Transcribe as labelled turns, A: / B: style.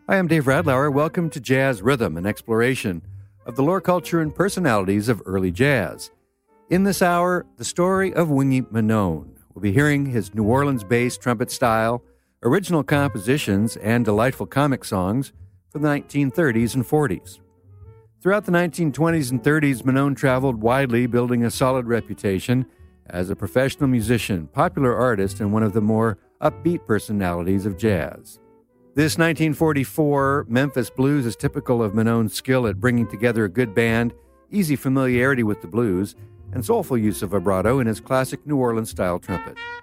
A: Hi, I'm Dave Radlauer. Welcome to Jazz Rhythm, an exploration of the lore, culture, and personalities of early jazz. In this hour, the story of Wingy Manone. We'll be hearing his New Orleans-based trumpet style, original compositions, and delightful comic songs from the 1930s and 40s. Throughout the 1920s and 30s, Manone traveled widely, building a solid reputation as a professional musician, popular artist, and one of the more upbeat personalities of jazz. This 1944 Memphis blues is typical of Manone's skill at bringing together a good band, easy familiarity with the blues, and soulful use of vibrato in his classic New Orleans-style trumpet.